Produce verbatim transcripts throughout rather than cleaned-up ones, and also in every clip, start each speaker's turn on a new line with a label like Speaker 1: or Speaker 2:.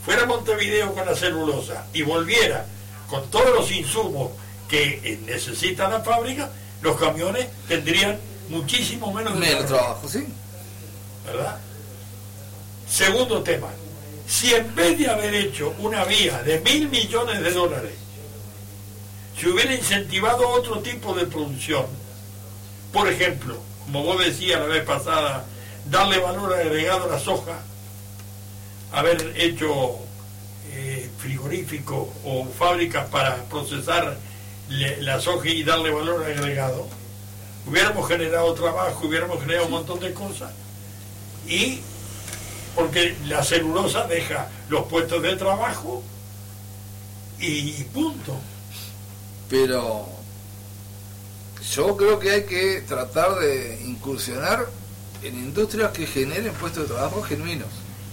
Speaker 1: fuera a Montevideo con la celulosa y volviera con todos los insumos que eh, necesita la fábrica, los camiones tendrían muchísimo menos,
Speaker 2: menos trabajo, sí.
Speaker 1: ¿Verdad? Segundo tema, si en vez de haber hecho una vía de mil millones de dólares, se hubiera incentivado otro tipo de producción, por ejemplo, como vos decías la vez pasada, darle valor agregado a la soja, haber hecho eh, frigoríficos o fábricas para procesar le, la soja y darle valor agregado, hubiéramos generado trabajo, hubiéramos generado un montón de cosas. Y porque la celulosa deja los puestos de trabajo y punto.
Speaker 2: Pero yo creo que hay que tratar de incursionar en industrias que generen puestos de trabajo genuinos.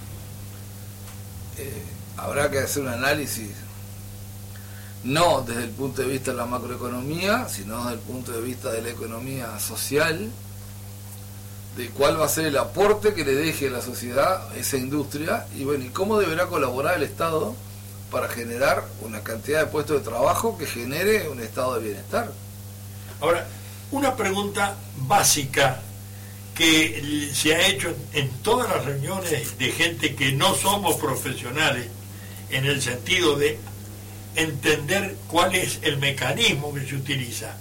Speaker 2: Eh, habrá que hacer un análisis no desde el punto de vista de la macroeconomía, sino desde el punto de vista de la economía social, de cuál va a ser el aporte que le deje a la sociedad esa industria, y bueno, y cómo deberá colaborar el Estado para generar una cantidad de puestos de trabajo que genere un estado de bienestar.
Speaker 1: Ahora, una pregunta básica que se ha hecho en todas las reuniones de gente que no somos profesionales, en el sentido de entender cuál es el mecanismo que se utiliza.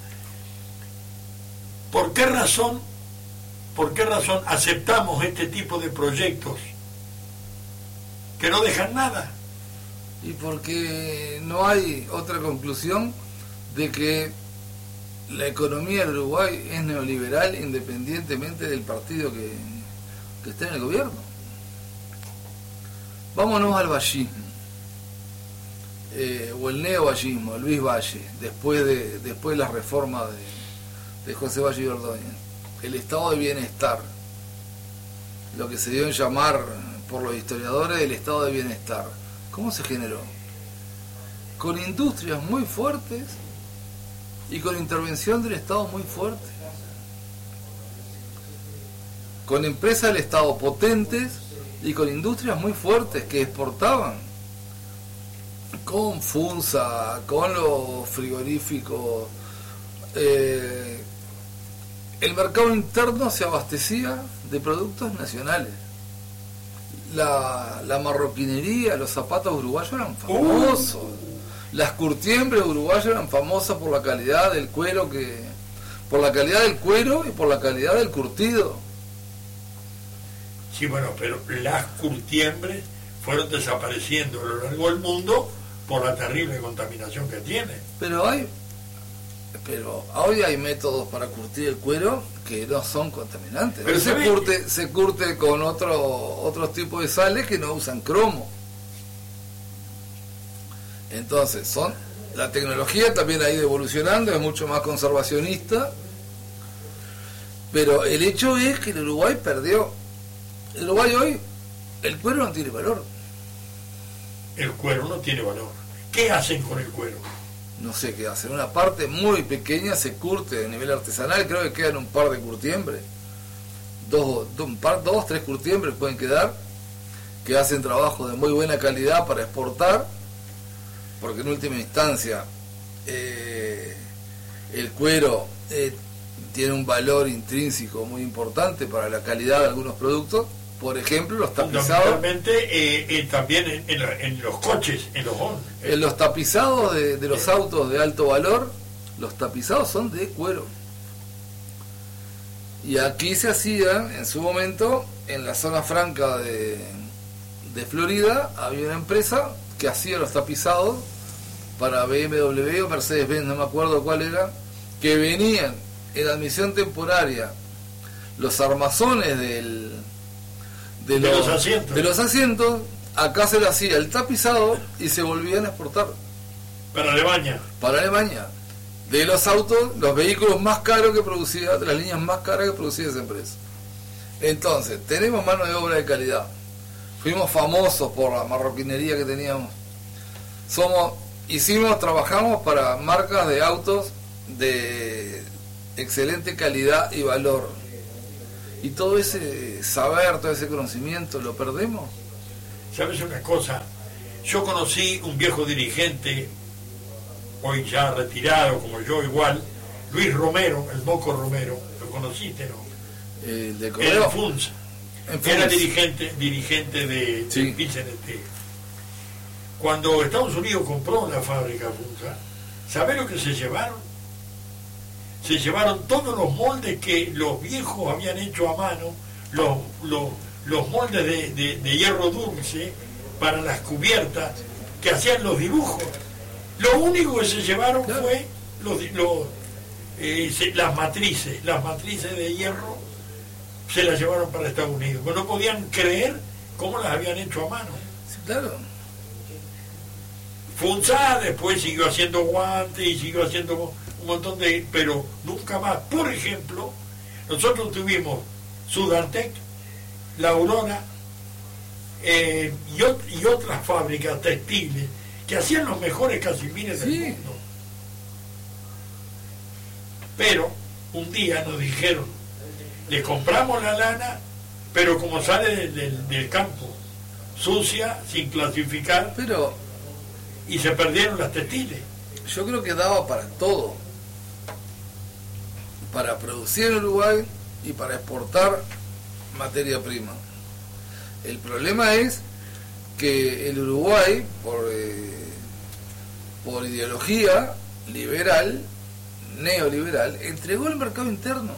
Speaker 1: ¿Por qué razón, por qué razón aceptamos este tipo de proyectos que no dejan nada?
Speaker 2: Y porque no hay otra conclusión de que la economía del Uruguay es neoliberal independientemente del partido que, que esté en el gobierno. Vámonos al vallismo, eh, o el neovallismo, Luis Valle, después de después de la reforma de, de José Valle y Ordóñez. El estado de bienestar, lo que se dio en llamar por los historiadores el estado de bienestar. ¿Cómo se generó? Con industrias muy fuertes y con intervención del Estado muy fuerte. Con empresas del Estado potentes y con industrias muy fuertes que exportaban. Con Funza, con los frigoríficos. Eh, el mercado interno se abastecía de productos nacionales. La, la marroquinería, los zapatos uruguayos eran famosos. Uh. Las curtiembres uruguayas eran famosas por la calidad del cuero que, por la calidad del cuero y por la calidad del curtido.
Speaker 1: Sí, bueno, pero las curtiembres fueron desapareciendo a lo largo del mundo por la terrible contaminación que tiene.
Speaker 2: Pero hay, pero hoy hay métodos para curtir el cuero que no son contaminantes.
Speaker 1: Pero
Speaker 2: se,
Speaker 1: se
Speaker 2: curte, se curte con otro otros tipos de sales que no usan cromo. Entonces, son la tecnología también ha ido evolucionando, es mucho más conservacionista, pero el hecho es que el Uruguay perdió. El Uruguay hoy, el cuero no tiene valor.
Speaker 1: El cuero no tiene valor. ¿Qué hacen con el cuero?
Speaker 2: No sé qué hacen. Una parte muy pequeña se curte a nivel artesanal, creo que quedan un par de curtiembres. Dos, dos, un par, dos, tres curtiembres pueden quedar, que hacen trabajo de muy buena calidad para exportar, porque en última instancia eh, el cuero eh, tiene un valor intrínseco muy importante para la calidad de algunos productos. Por ejemplo, los tapizados.
Speaker 1: Fundamentalmente eh, eh, también en, en, en los coches, en los Honda.
Speaker 2: En los tapizados de, de los autos de alto valor, los tapizados son de cuero. Y aquí se hacían, en su momento, en la zona franca de, de Florida, había una empresa que hacía los tapizados para B M W o Mercedes-Benz, no me acuerdo cuál era, que venían en admisión temporaria los armazones del, de,
Speaker 1: de,
Speaker 2: los,
Speaker 1: los asientos.
Speaker 2: de los asientos, acá se le hacía el tapizado y se volvían a exportar.
Speaker 1: Para Alemania.
Speaker 2: Para Alemania. De los autos, los vehículos más caros que producía, de las líneas más caras que producía esa empresa. Entonces, tenemos mano de obra de calidad. Fuimos famosos por la marroquinería que teníamos. Somos, hicimos, trabajamos para marcas de autos de excelente calidad y valor. Y todo ese saber, todo ese conocimiento, ¿lo perdemos?
Speaker 1: ¿Sabes una cosa? Yo conocí un viejo dirigente, hoy ya retirado, como yo igual, Luis Romero, el Moco Romero, ¿lo conociste, no?
Speaker 2: Eh, de
Speaker 1: Era en Funza.
Speaker 2: En
Speaker 1: Era
Speaker 2: Funza.
Speaker 1: dirigente, dirigente de,
Speaker 2: Sí.
Speaker 1: de P C N T. Cuando Estados Unidos compró la fábrica Funza, ¿sabés lo que se llevaron? Se llevaron todos los moldes que los viejos habían hecho a mano, los, los, los moldes de, de, de hierro dulce para las cubiertas, que hacían los dibujos. Lo único que se llevaron
Speaker 2: Claro.
Speaker 1: fue los, los, eh, se- las matrices, las matrices de hierro se las llevaron para Estados Unidos, pero no podían creer cómo las habían hecho a mano.
Speaker 2: Sí, claro.
Speaker 1: Funza después siguió haciendo guantes y siguió haciendo un montón de... pero nunca más. Por ejemplo, nosotros tuvimos Sudantec, La Aurora eh, y, ot- y otras fábricas textiles que hacían los mejores casimires
Speaker 2: Sí.
Speaker 1: del mundo. Pero un día nos dijeron, le compramos la lana, pero como sale del, del- del campo, sucia, sin clasificar,
Speaker 2: Pero
Speaker 1: y se perdieron las textiles.
Speaker 2: yo creo que daba para todo. Para producir en Uruguay y para exportar materia prima. El problema es que el Uruguay, por, eh, por ideología liberal, neoliberal, entregó el mercado interno.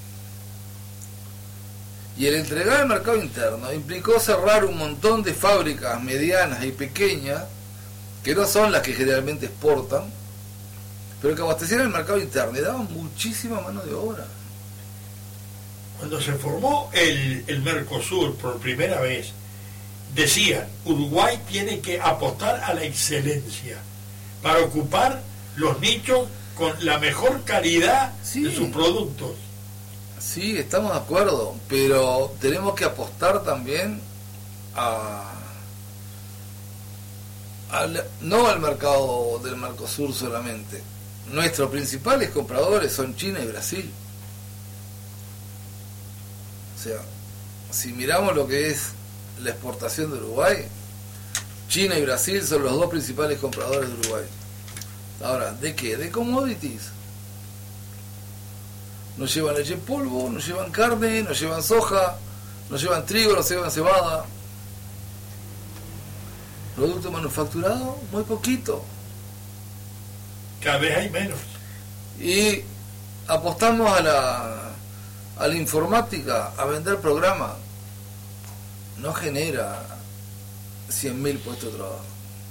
Speaker 2: Y el entregar el mercado interno implicó cerrar un montón de fábricas medianas y pequeñas, que no son las que generalmente exportan, pero que abastecieron el mercado interno y daban muchísima mano de obra.
Speaker 1: Cuando se formó el, el Mercosur por primera vez, decían, Uruguay tiene que apostar a la excelencia para ocupar los nichos con la mejor calidad
Speaker 2: Sí.
Speaker 1: de sus productos.
Speaker 2: Sí, estamos de acuerdo, pero tenemos que apostar también a, al- no al mercado del Mercosur solamente. Nuestros principales compradores son China y Brasil. O sea, si miramos lo que es la exportación de Uruguay, China y Brasil son los dos principales compradores de Uruguay. Ahora, ¿de qué? De commodities. Nos llevan leche en polvo, nos llevan carne, nos llevan soja, nos llevan trigo, nos llevan cebada. Producto manufacturado, muy poquito.
Speaker 1: Cada vez hay menos.
Speaker 2: Y apostamos a la, a la informática, a vender programas. No genera cien mil puestos de trabajo.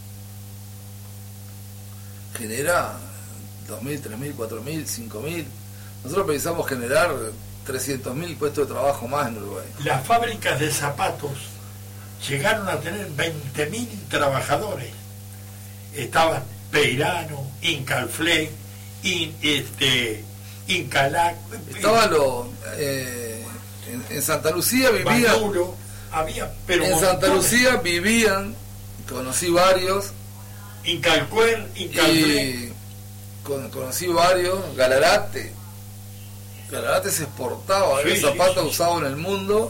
Speaker 2: Genera dos mil, tres mil, cuatro mil, cinco mil. Nosotros pensamos generar trescientos mil puestos de trabajo más en Uruguay.
Speaker 1: Las fábricas de zapatos llegaron a tener veinte mil trabajadores. Estaban Peirano, Incalflex, In, este, Incalac,
Speaker 2: Estaba lo, eh, en, en Santa Lucía vivían,
Speaker 1: Banuro, había, pero
Speaker 2: en Santa
Speaker 1: montones.
Speaker 2: Lucía vivían, conocí varios,
Speaker 1: Incalcuer, Incalflex,
Speaker 2: y con- conocí varios, Galarate, Galarate se exportaba,
Speaker 1: Sí,
Speaker 2: era
Speaker 1: sí,
Speaker 2: zapatos
Speaker 1: sí.
Speaker 2: usados en el mundo.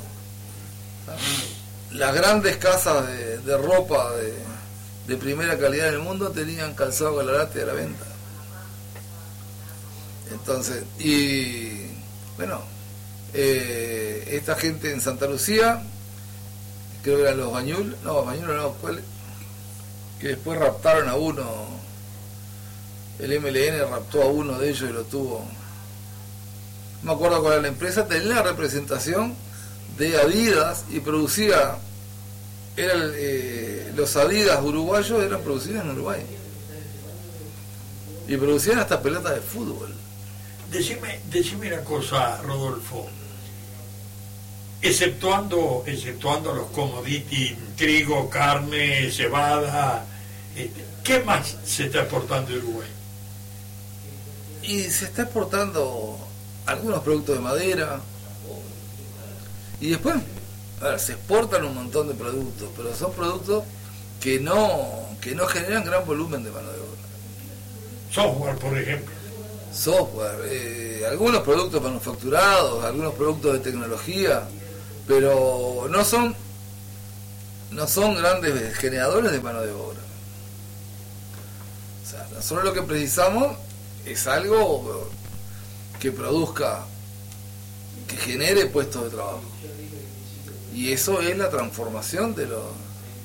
Speaker 2: Las grandes casas de, de ropa de, de primera calidad en el mundo tenían calzado Galarate a la venta. Entonces, y bueno, eh, esta gente en Santa Lucía, creo que eran los Bañul, no, Bañul no, ¿cuál? Que después raptaron a uno, el M L N raptó a uno de ellos y lo tuvo. No me acuerdo cuál era la empresa, tenía la representación de Adidas y producía, era el, eh, los Adidas uruguayos eran producidos en Uruguay. Y producían hasta pelotas de fútbol.
Speaker 1: Decime, decime una cosa, Rodolfo. Exceptuando, exceptuando los commodities, trigo, carne, cebada, este, ¿qué más se está exportando de Uruguay?
Speaker 2: Y se está exportando algunos productos de madera. Y después, a ver, se exportan un montón de productos, pero son productos que no, que no generan gran volumen de mano de obra.
Speaker 1: Software, por ejemplo.
Speaker 2: Software, eh, algunos productos manufacturados, algunos productos de tecnología, pero no son no son grandes generadores de mano de obra. O sea, nosotros lo que precisamos es algo que produzca, que genere puestos de trabajo. Y eso es la transformación de los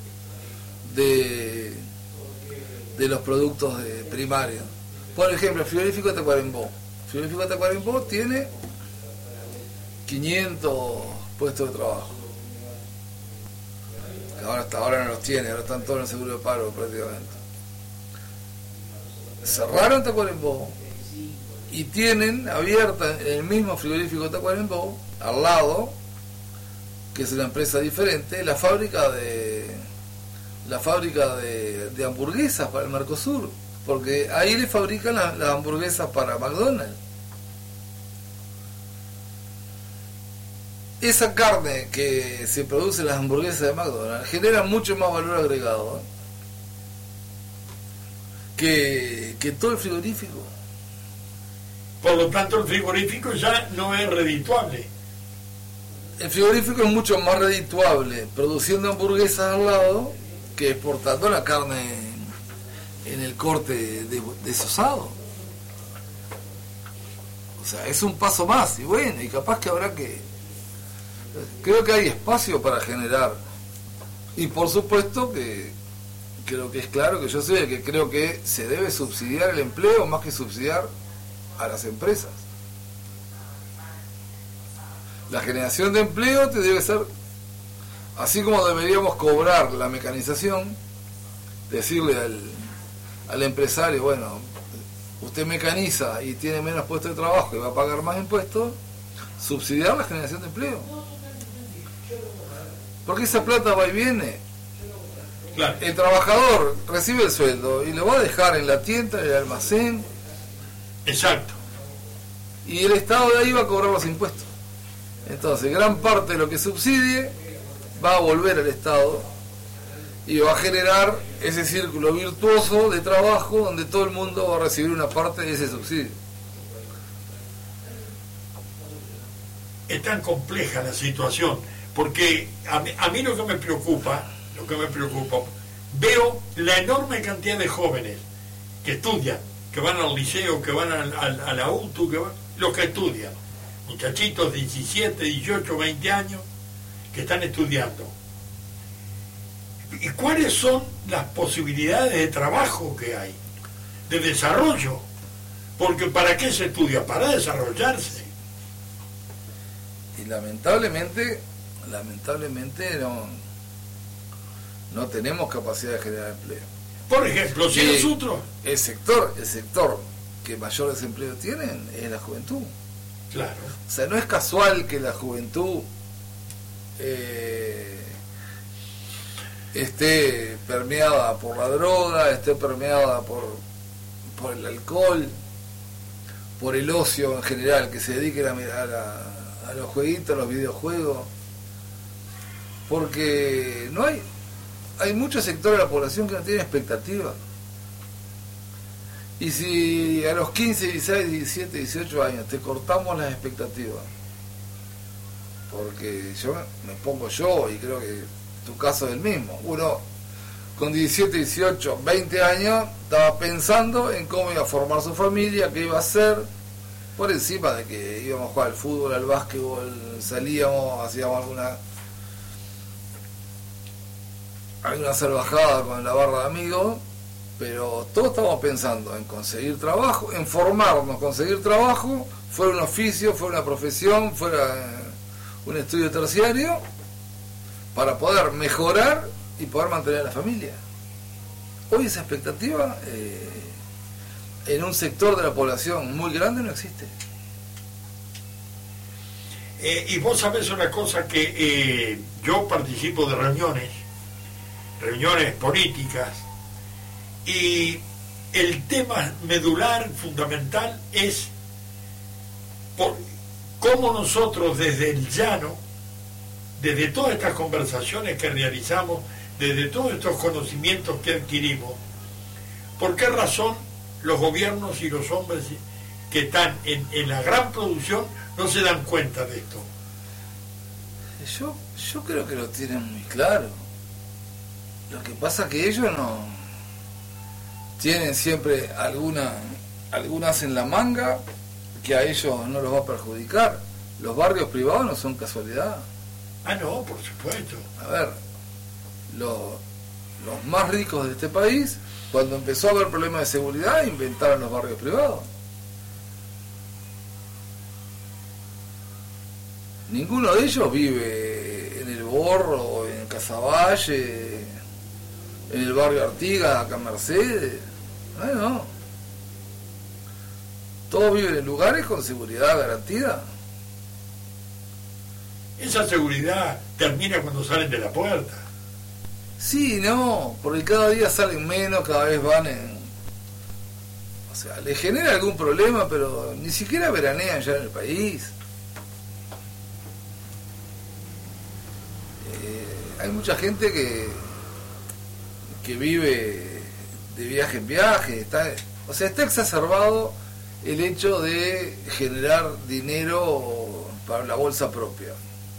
Speaker 2: de, de los productos de primarios. Por ejemplo, el frigorífico de Tacuarembó. El frigorífico de Tacuarembó tiene quinientos puestos de trabajo. Que ahora hasta ahora no los tiene, ahora están todos en el seguro de paro prácticamente. Cerraron Tacuarembó y tienen abierta en el mismo frigorífico de Tacuarembó, al lado, que es una empresa diferente, la fábrica de la fábrica de, de hamburguesas para el Mercosur, porque ahí le fabrican la, las hamburguesas para McDonald's. Esa carne que se produce en las hamburguesas de McDonald's genera mucho más valor agregado, ¿eh? que, que todo el frigorífico.
Speaker 1: Por lo tanto, el frigorífico ya no es redituable.
Speaker 2: El frigorífico es mucho más redituable produciendo hamburguesas al lado que exportando la carne en, en el corte de, desosado. O sea, es un paso más, y bueno, y capaz que habrá que... Creo que hay espacio para generar. Y por supuesto que creo que es claro que yo soy el que creo que se debe subsidiar el empleo más que subsidiar a las empresas. La generación de empleo te debe ser, así como deberíamos cobrar la mecanización, decirle al, al empresario, bueno, usted mecaniza y tiene menos puestos de trabajo y va a pagar más impuestos, subsidiar la generación de empleo. Porque esa plata va y viene.
Speaker 1: Claro.
Speaker 2: El trabajador recibe el sueldo y lo va a dejar en la tienda, en el almacén.
Speaker 1: Exacto.
Speaker 2: Y el Estado de ahí va a cobrar los impuestos. Entonces, gran parte de lo que subsidie va a volver al Estado y va a generar ese círculo virtuoso de trabajo donde todo el mundo va a recibir una parte de ese subsidio.
Speaker 1: Es tan compleja la situación, porque a mí, a mí lo que me preocupa, lo que me preocupa, veo la enorme cantidad de jóvenes que estudian, que van al liceo, que van al, al, a la U T U, que van, los que estudian, muchachitos de diecisiete, dieciocho, veinte años, que están estudiando. ¿Y cuáles son las posibilidades de trabajo que hay? De desarrollo. Porque ¿para qué se estudia? Para desarrollarse.
Speaker 2: Y lamentablemente, lamentablemente no, no tenemos capacidad de generar empleo.
Speaker 1: Por ejemplo, si
Speaker 2: y
Speaker 1: nosotros...
Speaker 2: El sector, el sector que mayor desempleo tienen es la juventud.
Speaker 1: Claro.
Speaker 2: O sea, no es casual que la juventud eh, esté permeada por la droga, esté permeada por, por el alcohol, por el ocio en general, que se dediquen a, a, la, a los jueguitos, a los videojuegos, porque no hay hay muchos sectores de la población que no tienen expectativa. Y si a los quince, dieciséis, diecisiete, dieciocho años te cortamos las expectativas, porque yo me pongo yo, y creo que tu caso es el mismo, uno con diecisiete, dieciocho, veinte años estaba pensando en cómo iba a formar su familia, qué iba a hacer, por encima de que íbamos a jugar al fútbol, al básquetbol, salíamos, hacíamos alguna alguna salvajada con la barra de amigos, pero todos estamos pensando en conseguir trabajo, en formarnos, conseguir trabajo, fuera un oficio, fuera una profesión, fuera un estudio terciario, para poder mejorar y poder mantener a la familia. Hoy esa expectativa eh, en un sector de la población muy grande no existe.
Speaker 1: Eh, y vos sabés una cosa, que eh, yo participo de reuniones, reuniones políticas, y el tema medular fundamental es por cómo nosotros desde el llano, desde todas estas conversaciones que realizamos, desde todos estos conocimientos que adquirimos, por qué razón los gobiernos y los hombres que están en, en la gran producción no se dan cuenta de esto.
Speaker 2: Yo, yo creo que lo tienen muy claro. Lo que pasa es que ellos no tienen siempre alguna algunas en la manga que a ellos no los va a perjudicar. Los barrios privados no son casualidad.
Speaker 1: Ah, no, por supuesto.
Speaker 2: A ver, los, los más ricos de este país, cuando empezó a haber problemas de seguridad, inventaron los barrios privados. Ninguno de ellos vive en el Borro, en Casaballe, en el barrio Artigas, acá en Mercedes. No, no. Todos viven en lugares con seguridad garantida.
Speaker 1: Esa seguridad termina cuando salen de la puerta.
Speaker 2: Sí, no, porque cada día salen menos, cada vez van en... O sea, les genera algún problema, pero ni siquiera veranean ya en el país. Eh, hay mucha gente que que vive de viaje en viaje, está, o sea, está exacerbado el hecho de generar dinero para la bolsa propia.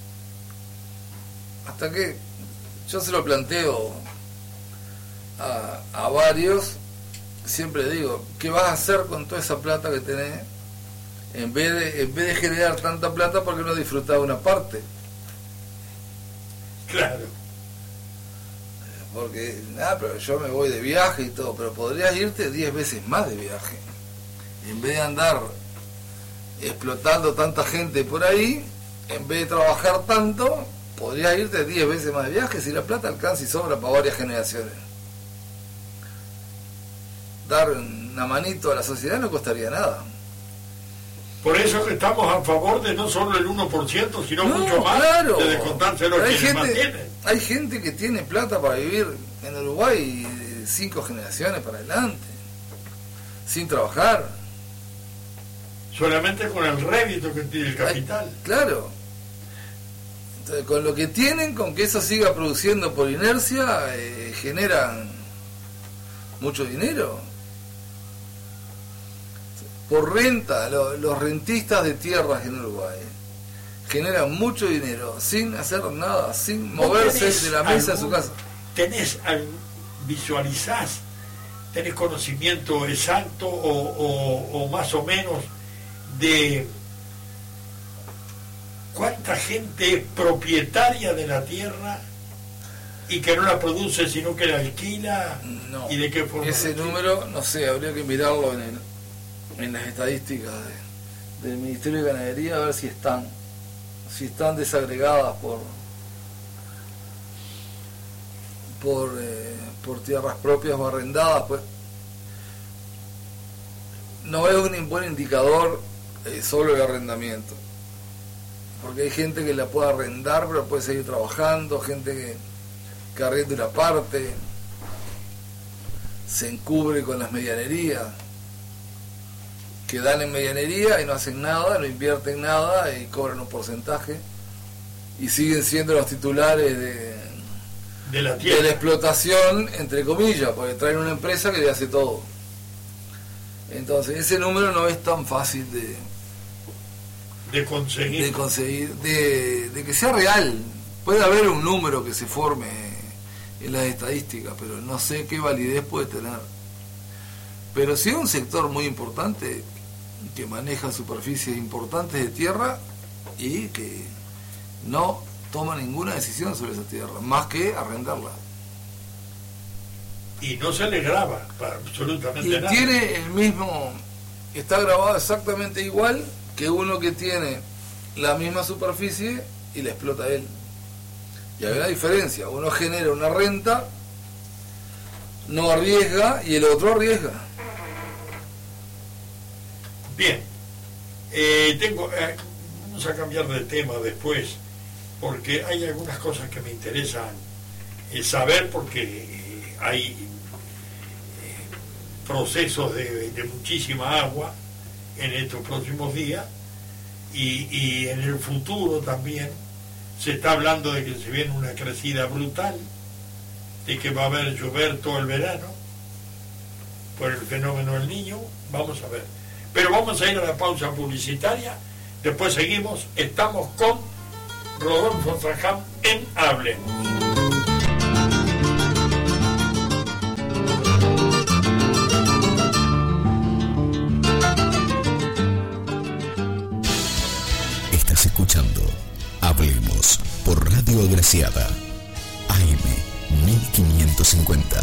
Speaker 2: Hasta que yo se lo planteo a, a varios, siempre digo, ¿qué vas a hacer con toda esa plata que tenés? En vez de, en vez de generar tanta plata, ¿por qué no disfrutar de una parte?
Speaker 1: Claro.
Speaker 2: Porque, nada, pero yo me voy de viaje y todo, pero podrías irte diez veces más de viaje. En vez de andar explotando tanta gente por ahí, en vez de trabajar tanto, podrías irte diez veces más de viaje si la plata alcanza y sobra para varias generaciones. Dar una manito a la sociedad no costaría nada.
Speaker 1: Por eso que estamos a favor de no solo el uno por ciento, sino
Speaker 2: no,
Speaker 1: mucho más,
Speaker 2: claro,
Speaker 1: de descontárselo a quienes más tienen.
Speaker 2: Hay gente que tiene plata para vivir en Uruguay cinco generaciones para adelante, sin trabajar.
Speaker 1: Solamente con el rédito que tiene el capital.
Speaker 2: Hay, claro. Entonces, con lo que tienen, con que eso siga produciendo por inercia, eh, generan mucho dinero. Por renta, lo, los rentistas de tierras en Uruguay generan mucho dinero sin hacer nada, sin moverse de la mesa de su casa.
Speaker 1: ¿Tenés, visualizás, tenés conocimiento exacto o, o, o más o menos de cuánta gente es propietaria de la tierra y que no la produce sino que la alquila?
Speaker 2: No,
Speaker 1: y de qué forma?
Speaker 2: Ese número, no sé, habría que mirarlo en el en las estadísticas de, del Ministerio de Ganadería, a ver si están si están desagregadas por por eh, por tierras propias o arrendadas. Pues no es un buen indicador eh, solo el arrendamiento, porque hay gente que la puede arrendar pero puede seguir trabajando, gente que, que arrenda una parte, se encubre con las medianerías que dan en medianería y no hacen nada, no invierten nada y cobran un porcentaje y siguen siendo los titulares de,
Speaker 1: de, la,
Speaker 2: de la explotación, entre comillas, porque traen una empresa que le hace todo. Entonces ese número no es tan fácil de
Speaker 1: de conseguir,
Speaker 2: de, conseguir de, de que sea real. Puede haber un número que se forme en las estadísticas, pero no sé qué validez puede tener. Pero sí es un sector muy importante que maneja superficies importantes de tierra y que no toma ninguna decisión sobre esa tierra, más que arrendarla.
Speaker 1: Y no se le graba para absolutamente
Speaker 2: y
Speaker 1: nada.
Speaker 2: Tiene el mismo, está grabado exactamente igual que uno que tiene la misma superficie y la explota él. Y hay una diferencia, uno genera una renta, no arriesga, y el otro arriesga.
Speaker 1: Bien, eh, tengo, eh, vamos a cambiar de tema después, porque hay algunas cosas que me interesan eh, saber, porque eh, hay eh, procesos de, de muchísima agua en estos próximos días, y, y en el futuro también se está hablando de que se viene una crecida brutal, de que va a haber llover todo el verano por el fenómeno del Niño. Vamos a ver. Pero vamos a ir a la pausa publicitaria, después seguimos, estamos con Rodolfo Traján en Hablemos.
Speaker 3: Desgraciada. A M mil quinientos cincuenta.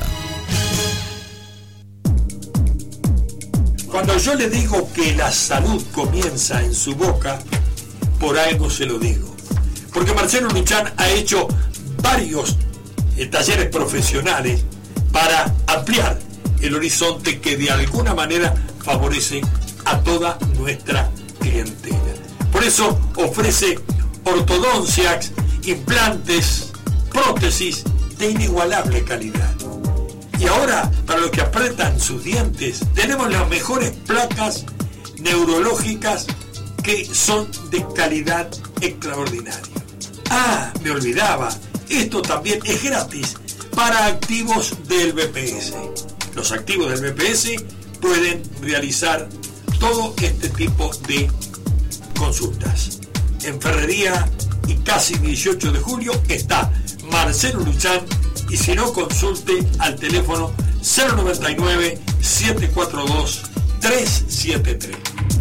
Speaker 1: Cuando yo le digo que la salud comienza en su boca, por algo se lo digo. Porque Marcelo Luchán ha hecho varios eh, talleres profesionales para ampliar el horizonte que de alguna manera favorece a toda nuestra clientela. Por eso ofrece ortodoncias, implantes, prótesis de inigualable calidad. Y ahora, para los que apretan sus dientes, tenemos las mejores placas neurológicas que son de calidad extraordinaria. Ah, me olvidaba, esto también es gratis para activos del B P S. Los activos del B P S pueden realizar todo este tipo de consultas. En Ferrería y casi dieciocho de julio está Marcelo Luchán, y si no, consulte al teléfono cero noventa y nueve, siete cuatro dos, tres siete tres.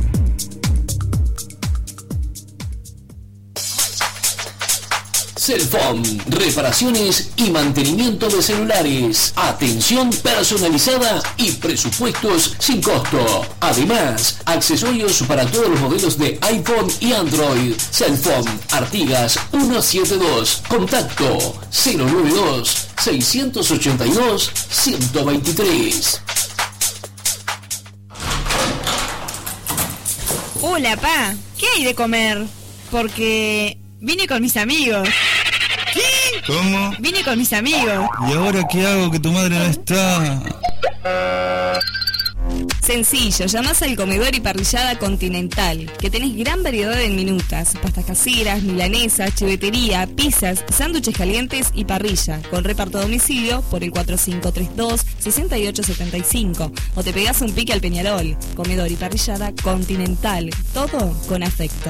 Speaker 4: Cellphone, reparaciones y mantenimiento de celulares, atención personalizada y presupuestos sin costo. Además, accesorios para todos los modelos de iPhone y Android. Cellphone, Artigas ciento setenta y dos, contacto cero noventa y dos, seiscientos ochenta y dos, ciento veintitrés.
Speaker 5: Hola, pa, ¿qué hay de comer? Porque vine con mis amigos.
Speaker 6: ¿Qué? ¿Cómo?
Speaker 5: Vine con mis amigos.
Speaker 6: ¿Y ahora qué hago que tu madre no está?
Speaker 5: Sencillo, llamás al comedor y parrillada Continental, que tenés gran variedad en minutas, pastas caseras, milanesas, chivetería, pizzas, sándwiches calientes y parrilla, con reparto a domicilio por el cuatro cinco tres dos, seis ocho siete cinco, o te pegás un pique al Peñarol. Comedor y parrillada Continental, todo con afecto.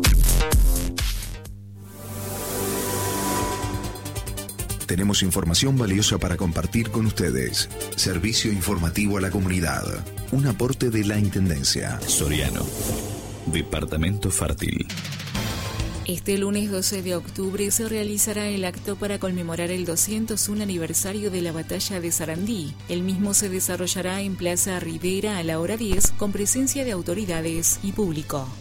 Speaker 3: Tenemos información valiosa para compartir con ustedes. Servicio informativo a la comunidad. Un aporte de la Intendencia. Soriano. Departamento Fértil.
Speaker 7: Este lunes doce de octubre se realizará el acto para conmemorar el doscientos uno aniversario de la batalla de Sarandí. El mismo se desarrollará en Plaza Rivera a la hora diez con presencia de autoridades y público.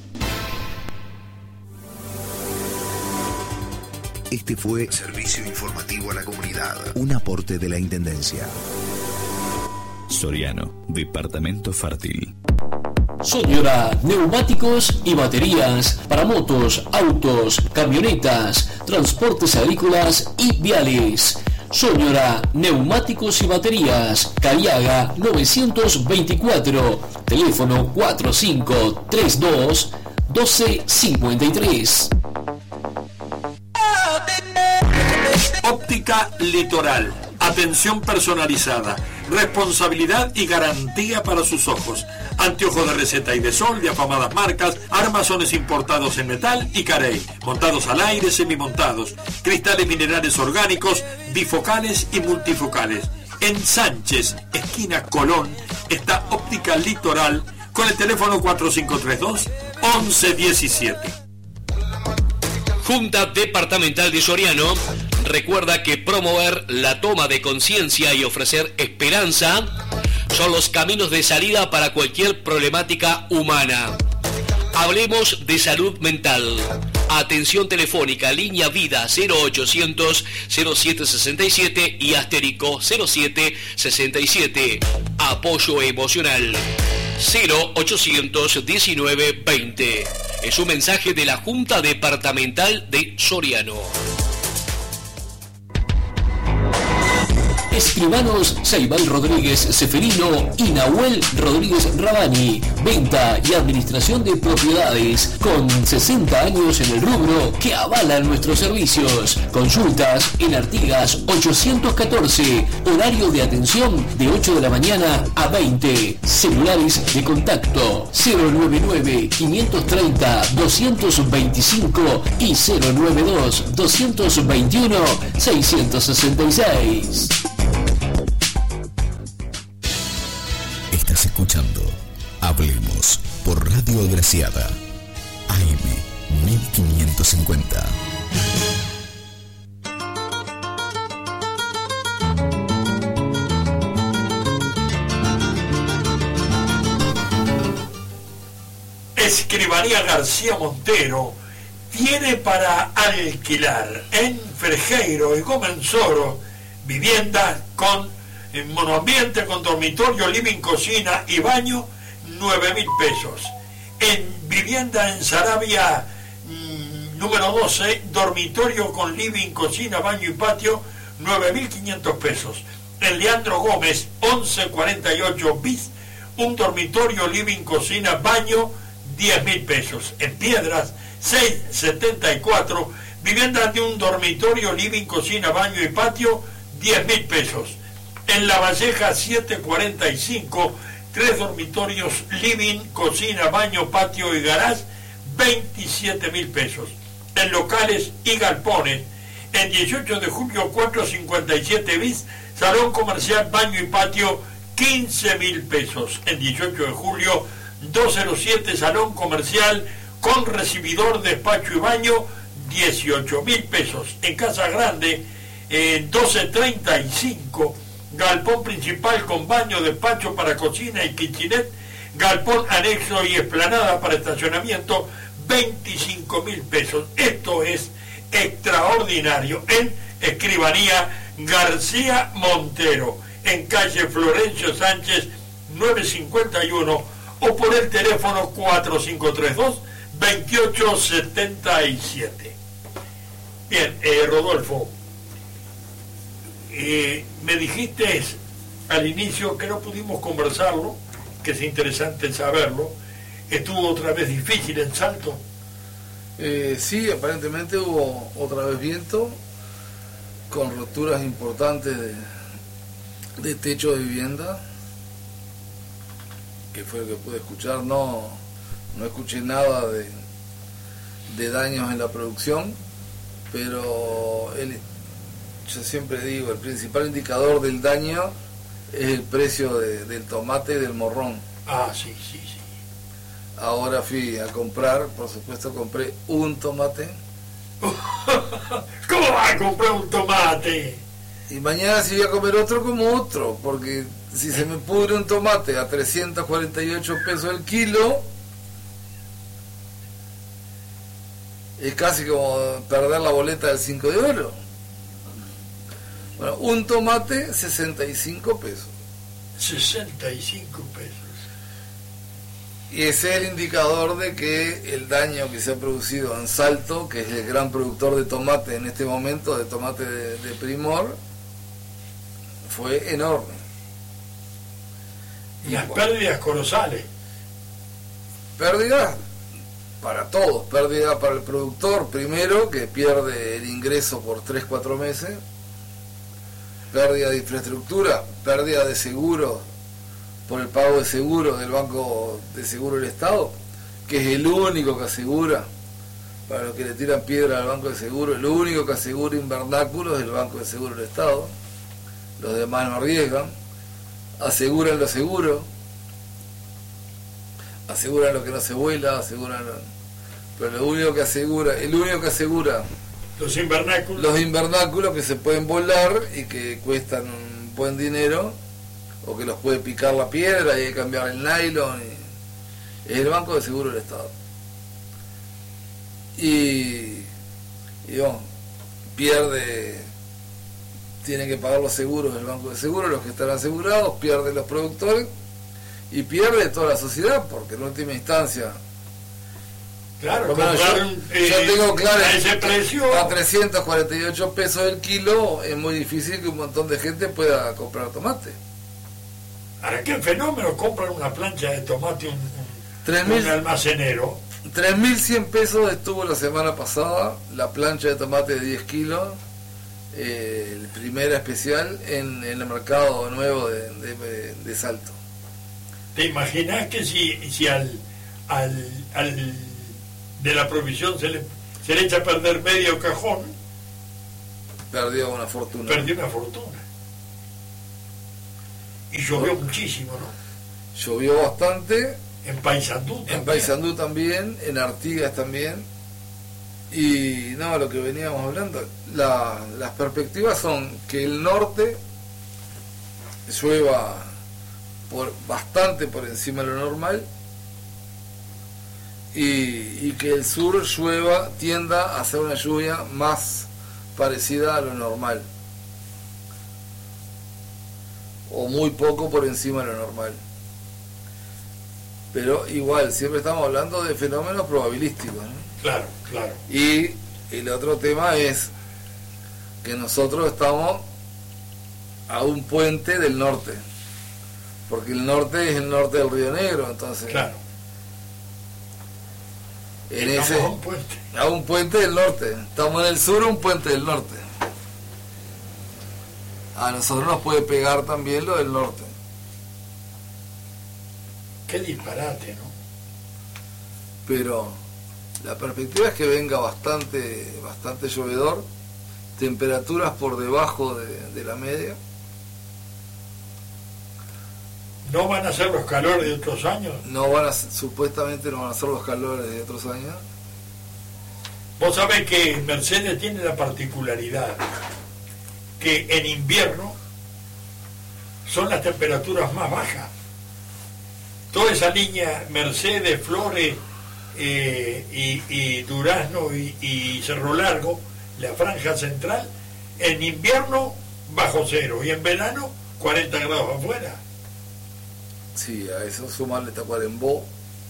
Speaker 3: Este fue Servicio Informativo a la Comunidad. Un aporte de la Intendencia. Soriano, Departamento Fértil.
Speaker 4: Soñora, neumáticos y baterías para motos, autos, camionetas, transportes agrícolas y viales. Soñora, neumáticos y baterías, Cariaga novecientos veinticuatro, teléfono cuatro cinco tres dos, doce cincuenta y tres.
Speaker 1: Óptica Litoral. Atención personalizada, responsabilidad y garantía para sus ojos. Anteojos de receta y de sol de afamadas marcas, armazones importados en metal y carey, montados al aire, semimontados, cristales minerales orgánicos, bifocales y multifocales. En Sánchez, esquina Colón, está Óptica Litoral con el teléfono cuatro cinco tres dos, once diecisiete.
Speaker 8: Junta Departamental de Soriano recuerda que promover la toma de conciencia y ofrecer esperanza son los caminos de salida para cualquier problemática humana. Hablemos de salud mental. Atención telefónica, línea vida cero ochocientos, cero siete sesenta y siete y asterisco cero siete sesenta y siete. Apoyo emocional cero ochocientos diecinueve veinte. Es un mensaje de la Junta Departamental de Soriano.
Speaker 4: Escribanos Ceibal Rodríguez Ceferino y Nahuel Rodríguez Rabani. Venta y administración de propiedades con sesenta años en el rubro que avalan nuestros servicios. Consultas en Artigas ochocientos catorce. Horario de atención de ocho de la mañana a veinte. Celulares de contacto cero noventa y nueve, quinientos treinta, doscientos veinticinco y cero noventa y dos, doscientos veintiuno, seiscientos sesenta y seis.
Speaker 3: Estás escuchando Hablemos por Radio Agraciada. A M mil quinientos cincuenta.
Speaker 1: Escribanía García Montero tiene para alquilar en Frejeiro y Gomenzoro viviendas con monoambiente, con dormitorio, living, cocina y baño, nueve mil pesos. En vivienda en Sarabia mmm, número doce, dormitorio con living, cocina, baño y patio, nueve mil quinientos pesos. En Leandro Gómez, once cuarenta y ocho bis, un dormitorio, living, cocina, baño, diez mil pesos. En Piedras, seiscientos setenta y cuatro, vivienda de un dormitorio, living, cocina, baño y patio, diez mil pesos. En La Valleja, setecientos cuarenta y cinco, tres dormitorios, living, cocina, baño, patio y garage, veintisiete mil pesos. En locales y galpones, en dieciocho de julio, cuatrocientos cincuenta y siete bis, salón comercial, baño y patio, quince mil pesos. En dieciocho de julio, doscientos siete, salón comercial con recibidor, despacho y baño, dieciocho mil pesos. En Casa Grande, en doscientos treinta y cinco, galpón principal con baño, despacho para cocina y kitchenette, galpón anexo y explanada para estacionamiento, veinticinco mil pesos. Esto es extraordinario en Escribanía García Montero, en calle Florencio Sánchez novecientos cincuenta y uno, o por el teléfono cuatro cinco tres dos, veintiocho setenta y siete. Bien, eh, Rodolfo, eh, me dijiste al inicio que no pudimos conversarlo, que es interesante saberlo. ¿Estuvo otra vez difícil en Salto?
Speaker 2: Eh, sí, aparentemente hubo otra vez viento, con roturas importantes de, de techo de vivienda, que fue lo que pude escuchar. No, no escuché nada de, de daños en la producción, pero el, yo siempre digo, el principal indicador del daño es el precio de, del tomate y del morrón.
Speaker 1: Ah, sí, sí, sí.
Speaker 2: Ahora fui a comprar, por supuesto compré un tomate.
Speaker 1: ¿Cómo vas a comprar un tomate?
Speaker 2: Y mañana si voy a comer otro, como otro, porque si se me pudre un tomate a trescientos cuarenta y ocho pesos el kilo, es casi como perder la boleta del cinco de oro. Bueno, un tomate, sesenta y cinco pesos.
Speaker 1: sesenta y cinco pesos.
Speaker 2: Y ese es el indicador de que el daño que se ha producido en Salto, que es el gran productor de tomate en este momento, de tomate de, de primor, fue enorme.
Speaker 1: Y las pérdidas colosales.
Speaker 2: Pérdidas para todos, pérdida para el productor primero, que pierde el ingreso por tres cuatro meses, pérdida de infraestructura, pérdida de seguro por el pago de seguro del Banco de Seguro del Estado, que es el único que asegura, para los que le tiran piedra al Banco de Seguro, el único que asegura invernáculos es el Banco de Seguro del Estado. Los demás no arriesgan, aseguran lo seguro, aseguran lo que no se vuela, aseguran lo... pero lo único que asegura, el único que asegura
Speaker 1: los invernáculos,
Speaker 2: los invernáculos que se pueden volar y que cuestan un buen dinero, o que los puede picar la piedra y hay que cambiar el nylon, y es el Banco de Seguro del Estado. Y, y bueno, pierde, tienen que pagar los seguros del Banco de Seguro, los que están asegurados, pierden los productores y pierde toda la sociedad, porque en última instancia,
Speaker 1: claro,
Speaker 2: bueno, yo,
Speaker 1: eh,
Speaker 2: yo tengo claro,
Speaker 1: a ese precio,
Speaker 2: a trescientos cuarenta y ocho pesos el kilo es muy difícil que un montón de gente pueda comprar tomate.
Speaker 1: ¿Para qué fenómeno compran una plancha de tomate un, un,
Speaker 2: tres mil,
Speaker 1: un almacenero?
Speaker 2: tres mil cien pesos estuvo la semana pasada la plancha de tomate de diez kilos, eh, el primera especial en, en el mercado nuevo de, de, de Salto.
Speaker 1: ¿Te imaginas que si, si al, al, al de la provisión se le, se le echa a perder medio cajón?
Speaker 2: Perdió una fortuna.
Speaker 1: Perdió una fortuna. Y llovió muchísimo, ¿no?
Speaker 2: Llovió bastante.
Speaker 1: En Paysandú también.
Speaker 2: En Paysandú también, en Artigas también. Y no, lo que veníamos hablando, la, las perspectivas son que el norte llueva por, bastante por encima de lo normal, y, y que el sur llueva, tienda a hacer una lluvia más parecida a lo normal, o muy poco por encima de lo normal. Pero igual, siempre estamos hablando de fenómenos probabilísticos, ¿no?
Speaker 1: Claro, claro.
Speaker 2: Y el otro tema es que nosotros estamos a un puente del norte, porque el norte es el norte del Río Negro, entonces
Speaker 1: claro.
Speaker 2: En
Speaker 1: Estamos
Speaker 2: ese,
Speaker 1: a un puente.
Speaker 2: a un puente del norte. Estamos en el sur, un puente del norte. A nosotros nos puede pegar también lo del norte.
Speaker 1: Qué disparate, ¿no?
Speaker 2: Pero la perspectiva es que venga bastante, bastante llovedor, temperaturas por debajo de, de la media.
Speaker 1: ¿No van a ser los calores de otros años?
Speaker 2: No van a, supuestamente no van a ser los calores de otros años.
Speaker 1: Vos sabés que Mercedes tiene la particularidad que en invierno son las temperaturas más bajas. Toda esa línea Mercedes, Flores eh, y, y Durazno y, y Cerro Largo, la franja central, en invierno bajo cero y en verano cuarenta grados afuera.
Speaker 2: Sí, a eso sumarle Tacuarembó.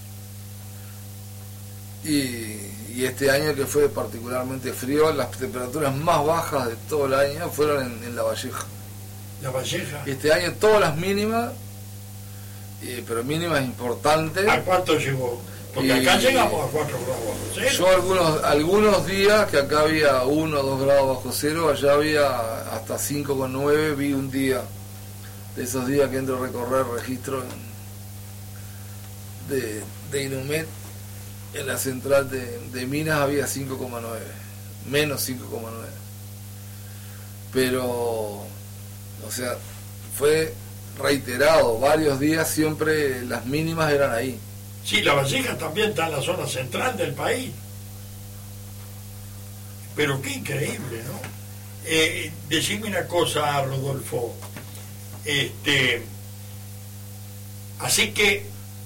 Speaker 2: Y, y este año que fue particularmente frío, las temperaturas más bajas de todo el año fueron en, en La Valleja.
Speaker 1: La Valleja.
Speaker 2: Este año todas las mínimas, eh, pero mínimas importantes.
Speaker 1: ¿A cuánto llegó? Porque
Speaker 2: y,
Speaker 1: acá llegamos a cuatro grados bajo cero.
Speaker 2: Yo algunos, algunos días que acá había uno o dos grados bajo cero, allá había hasta cinco coma nueve, vi un día. De esos días que entro a recorrer registro de, de Inumet, en la central de, de Minas había cinco coma nueve, menos cinco coma nueve. Pero, o sea, fue reiterado, varios días siempre las mínimas eran ahí.
Speaker 1: Sí, La Valleja también está en la zona central del país. Pero qué increíble, ¿no? Eh, decime una cosa, Rodolfo. Este, así que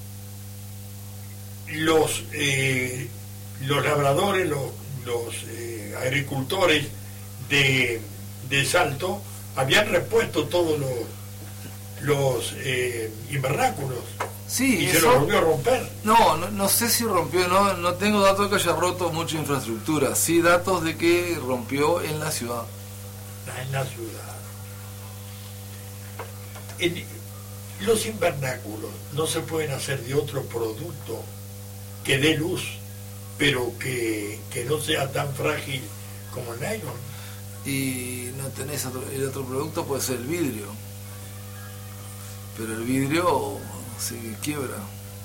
Speaker 1: los los, los labradores, los, los eh, agricultores de, de Salto habían repuesto todos los, los eh, invernáculos.
Speaker 2: Sí,
Speaker 1: y
Speaker 2: eso,
Speaker 1: se lo volvió a romper.
Speaker 2: No, no, no sé si rompió, no, no tengo datos de que haya roto mucha infraestructura, sí datos de que rompió en la ciudad.
Speaker 1: En la ciudad. En los invernáculos no se pueden hacer de otro producto que dé luz, pero que, que no sea tan frágil como el nylon.
Speaker 2: Y no tenés otro, el otro producto puede ser el vidrio, pero el vidrio se quiebra.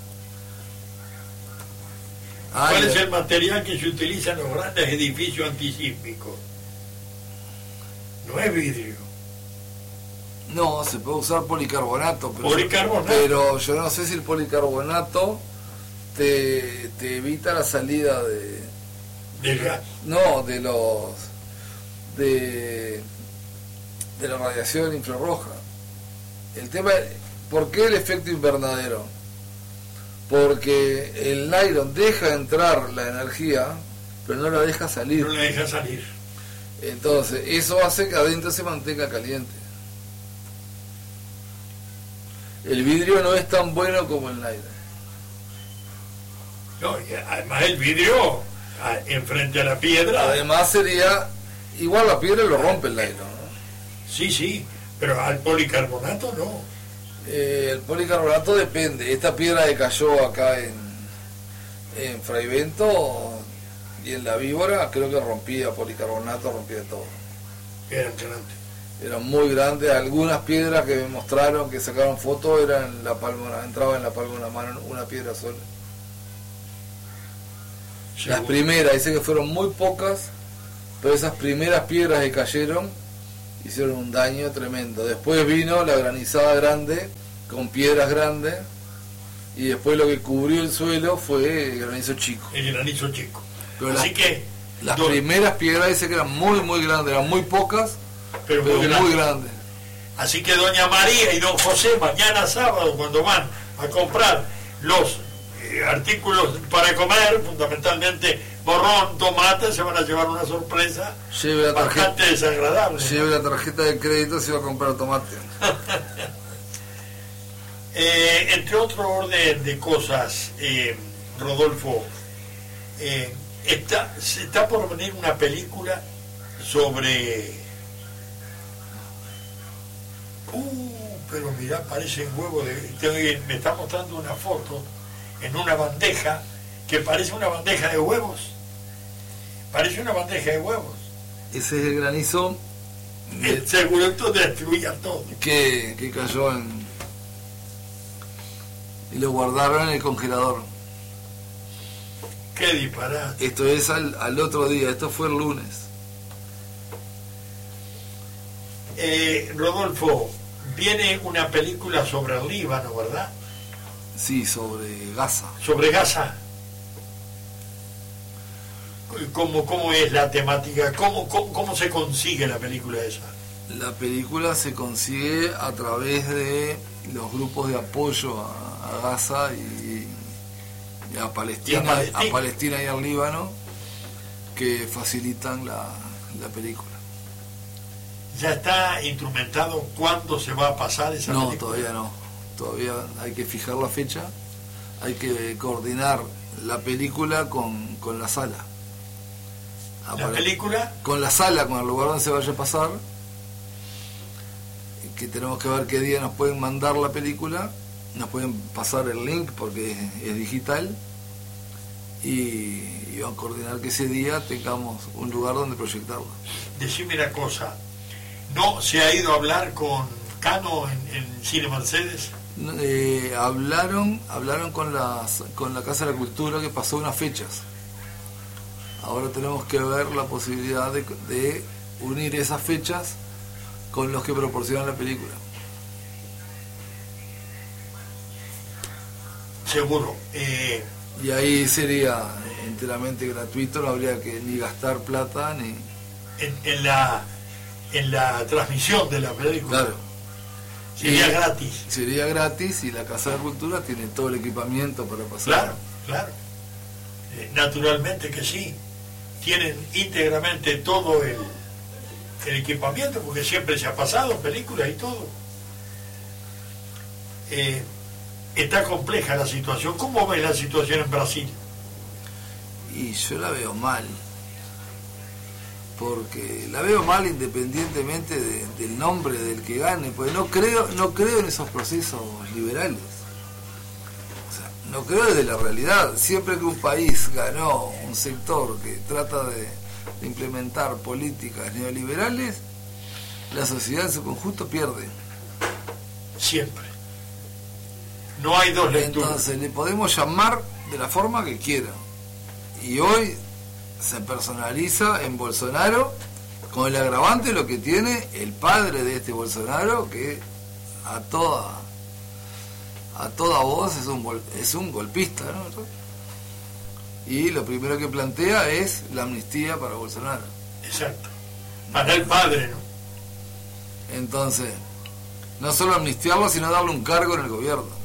Speaker 1: ¿Cuál
Speaker 2: Ay,
Speaker 1: es el material que se utiliza en los grandes edificios antisísmicos? No es vidrio.
Speaker 2: No, se puede usar policarbonato, pero,
Speaker 1: Policarbonato.
Speaker 2: pero yo no sé si el policarbonato te, te evita la salida de...
Speaker 1: Del gas.
Speaker 2: No, de los... de, de la radiación infrarroja. El tema es, ¿por qué el efecto invernadero? Porque el nylon deja entrar la energía, pero no la deja salir.
Speaker 1: No la deja salir.
Speaker 2: Entonces, eso hace que adentro se mantenga caliente. El vidrio no es tan bueno como el nylon.
Speaker 1: No, y además el vidrio a, enfrente a la piedra.
Speaker 2: Además sería, igual la piedra lo rompe el nylon, ¿no?
Speaker 1: Sí, sí, pero al policarbonato no.
Speaker 2: Eh, el policarbonato depende. Esta piedra que cayó acá en, en Fraivento y en la Víbora, creo que rompía policarbonato, rompía todo.
Speaker 1: Eran grandes.
Speaker 2: Eran muy grandes. Algunas piedras que me mostraron, que sacaron fotos, eran la palma, entraba en la palma de una mano una piedra sola.
Speaker 1: Sí,
Speaker 2: Las
Speaker 1: bueno.
Speaker 2: primeras, dice que fueron muy pocas, pero esas primeras piedras que cayeron hicieron un daño tremendo. Después vino la granizada grande, con piedras grandes, y después lo que cubrió el suelo fue el granizo chico.
Speaker 1: El granizo chico.
Speaker 2: Pero
Speaker 1: Así
Speaker 2: las,
Speaker 1: que
Speaker 2: las
Speaker 1: do-
Speaker 2: primeras piedras dice que eran muy muy grandes, eran muy pocas,
Speaker 1: pero,
Speaker 2: pero
Speaker 1: muy
Speaker 2: muy
Speaker 1: grande.
Speaker 2: grandes.
Speaker 1: Así que doña María y don José mañana sábado, cuando van a comprar los eh, artículos para comer, fundamentalmente morrón, tomate, se van a llevar una sorpresa
Speaker 2: lleve la
Speaker 1: bastante
Speaker 2: tarjeta,
Speaker 1: desagradable.
Speaker 2: Lleve la tarjeta de crédito si va a comprar tomate.
Speaker 1: eh, entre otro orden de cosas, eh, Rodolfo, eh, está, se está por venir una película sobre... Uh, pero mirá, parece un huevo de... Te, me está mostrando una foto en una bandeja que parece una bandeja de huevos. Parece una bandeja de huevos.
Speaker 2: Ese es el granizo
Speaker 1: de, seguro que destruía todo.
Speaker 2: Que, que cayó en... y lo guardaron en el congelador.
Speaker 1: Qué disparate.
Speaker 2: Esto es al, al otro día, esto fue el lunes.
Speaker 1: Eh, Rodolfo, viene una película sobre el Líbano, ¿verdad?
Speaker 2: Sí, sobre Gaza.
Speaker 1: Sobre Gaza. ¿Cómo, cómo es la temática? ¿Cómo, cómo, ¿Cómo se consigue la película esa?
Speaker 2: La película se consigue a través de los grupos de apoyo a, a Gaza y, y, a Palestina, y a Palestina, a Palestina y al Líbano, que facilitan la, la película.
Speaker 1: ¿Ya está instrumentado cuándo se va a pasar esa
Speaker 2: no,
Speaker 1: película?
Speaker 2: No, todavía no. Todavía hay que fijar la fecha, hay que coordinar la película con, con la sala.
Speaker 1: ¿La película?
Speaker 2: Con la sala, con el lugar donde se vaya a pasar, que tenemos que ver qué día nos pueden mandar la película, nos pueden pasar el link porque es, es digital, y, y vamos a coordinar que ese día tengamos un lugar donde proyectarla.
Speaker 1: Decime una cosa, ¿no se ha ido a hablar con Cano en, en Cine Mercedes?
Speaker 2: Eh, hablaron hablaron con, las, con la Casa de la Cultura, que pasó unas fechas. Ahora tenemos que ver la posibilidad de, de unir esas fechas con los que proporcionan la película.
Speaker 1: Seguro. Eh...
Speaker 2: Y ahí sería enteramente gratuito, no habría que ni gastar plata ni...
Speaker 1: En, en la en la transmisión de la película.
Speaker 2: Claro.
Speaker 1: Sería
Speaker 2: y
Speaker 1: gratis.
Speaker 2: Sería gratis y la Casa de la Cultura tiene todo el equipamiento para pasar.
Speaker 1: Claro, claro. Eh, naturalmente que sí. Tienen íntegramente todo el, el equipamiento, porque siempre se ha pasado películas y todo. Eh, está compleja la situación. ¿Cómo ves la situación en Brasil?
Speaker 2: Y yo la veo mal. Porque la veo mal independientemente de, del nombre del que gane, porque no creo, no creo en esos procesos liberales. O sea, no creo desde la realidad. Siempre que un país ganó un sector que trata de, de implementar políticas neoliberales, la sociedad en su conjunto pierde.
Speaker 1: Siempre. No hay dos lecturas.
Speaker 2: Entonces le podemos llamar de la forma que quieran. Y hoy se personaliza en Bolsonaro con el agravante de lo que tiene el padre de este Bolsonaro, que a toda a toda voz es un es un golpista, ¿no? Y lo primero que plantea es la amnistía para Bolsonaro.
Speaker 1: Exacto. Para el padre, ¿no?
Speaker 2: Entonces, no solo amnistiarlo, sino darle un cargo en el gobierno.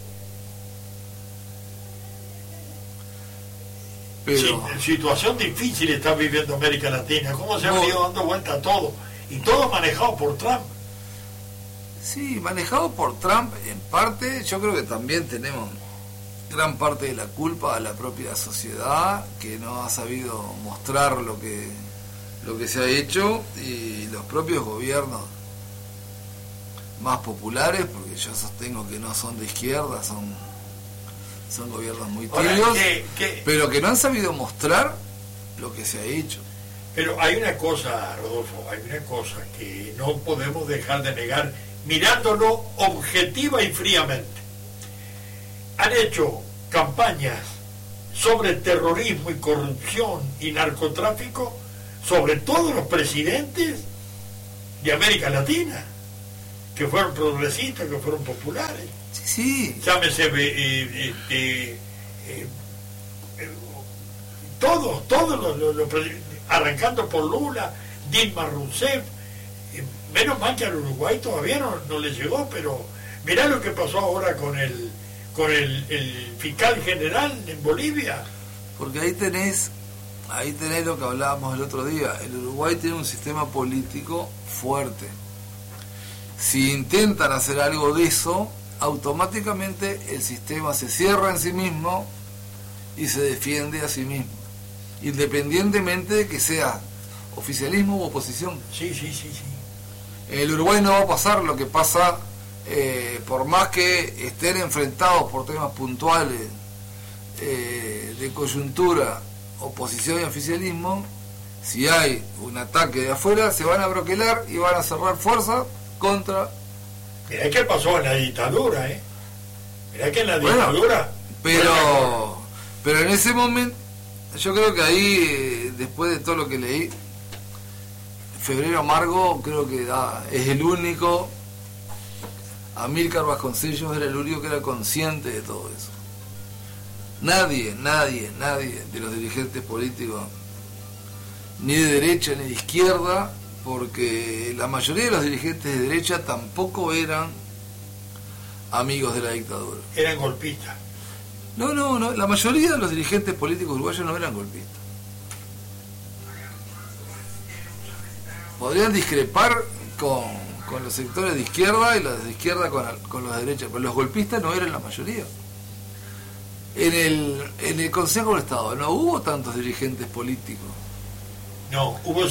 Speaker 1: Pero, sí, situación difícil está viviendo América Latina. ¿Cómo se ha venido dando vuelta a todo? Y todo manejado por Trump.
Speaker 2: Sí, manejado por Trump en parte. Yo creo que también tenemos gran parte de la culpa a la propia sociedad, que no ha sabido mostrar lo que lo que se ha hecho, y los propios gobiernos más populares, porque yo sostengo que no son de izquierda, son son gobiernos muy tibios,
Speaker 1: ¿qué, qué?
Speaker 2: pero que no han sabido mostrar lo que se ha hecho.
Speaker 1: Pero hay una cosa, Rodolfo, hay una cosa que no podemos dejar de negar, mirándolo objetiva y fríamente. Han hecho campañas sobre terrorismo y corrupción y narcotráfico sobre todos los presidentes de América Latina, que fueron progresistas, que fueron populares.
Speaker 2: Sí, sí.
Speaker 1: Llámese eh, eh, eh, eh, eh, todos, todos los, los, los arrancando por Lula, Dilma Rousseff, eh, menos mal que al Uruguay todavía no, no le llegó, pero mirá lo que pasó ahora con el con el, el fiscal general en Bolivia.
Speaker 2: Porque ahí tenés, ahí tenés lo que hablábamos el otro día. El Uruguay tiene un sistema político fuerte. Si intentan hacer algo de eso, automáticamente el sistema se cierra en sí mismo y se defiende a sí mismo, independientemente de que sea oficialismo u oposición.
Speaker 1: Sí, sí, sí, sí.
Speaker 2: En el Uruguay no va a pasar lo que pasa, eh, por más que estén enfrentados por temas puntuales eh, de coyuntura, oposición y oficialismo. Si hay un ataque de afuera, se van a broquelar y van a cerrar fuerzas contra...
Speaker 1: Mirá qué pasó en la dictadura, ¿eh? Mirá que en la
Speaker 2: Bueno,
Speaker 1: dictadura...
Speaker 2: Pero, pero en ese momento, yo creo que ahí, eh, después de todo lo que leí, Febrero Amargo creo que da, es el único, Amílcar Vasconcellos era el único que era consciente de todo eso. Nadie, nadie, nadie de los dirigentes políticos, ni de derecha ni de izquierda, porque la mayoría de los dirigentes de derecha tampoco eran amigos de la dictadura.
Speaker 1: Eran golpistas.
Speaker 2: No, no, no, la mayoría de los dirigentes políticos uruguayos no eran golpistas. Podrían discrepar con, con los sectores de izquierda y los de izquierda con, con los de derecha, pero los golpistas no eran la mayoría. En el, en el Consejo de Estado no hubo tantos dirigentes políticos.
Speaker 1: No, hubo